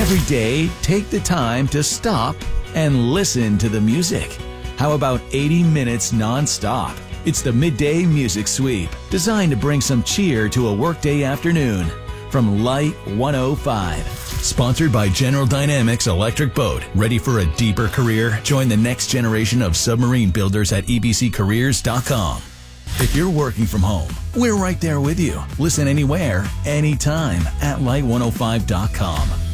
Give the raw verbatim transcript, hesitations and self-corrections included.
Every day, take the time to stop and listen to the music. How about eighty minutes non-stop? It's the Midday Music Sweep, designed to bring some cheer to a workday afternoon. From Light one oh five. Sponsored by General Dynamics Electric Boat. Ready for a deeper career? Join the next generation of submarine builders at e b c careers dot com. If you're working from home, we're right there with you. Listen anywhere, anytime at light one oh five dot com.